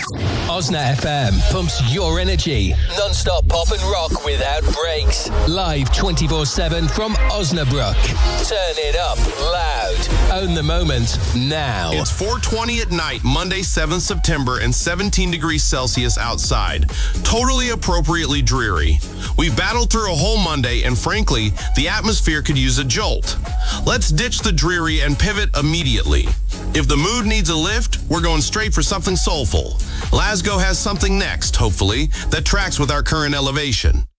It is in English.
Osna FM pumps your energy. Non-stop pop and rock without breaks. Live 24/7 from Osnabrück. Turn it up loud. Own the moment now. It's 4:20 at night, Monday, 7th September, and 17 degrees Celsius outside. Totally appropriately dreary. We battled through a whole Monday, and frankly, the atmosphere could use a jolt. Let's ditch the dreary and pivot immediately. If the mood needs a lift, we're going straight for something soulful. Glasgow has something next, hopefully, that tracks with our current elevation.